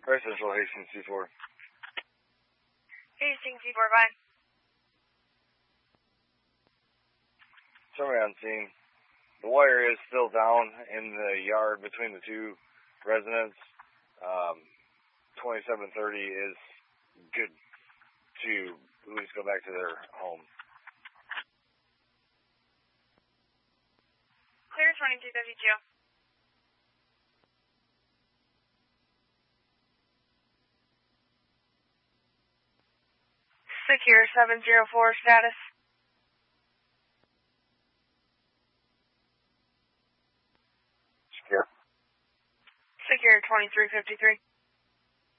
Central Hastings C4. Hastings C4, bye. Somebody on scene. The wire is still down in the yard between the two residents. 2730 is good to at least go back to their home. Clear 2252. Secure 704 status. Secure. Secure 2353.